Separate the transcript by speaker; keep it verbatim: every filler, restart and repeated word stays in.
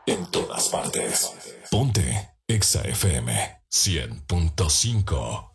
Speaker 1: En todas partes. Ponte Exa F M cien punto cinco.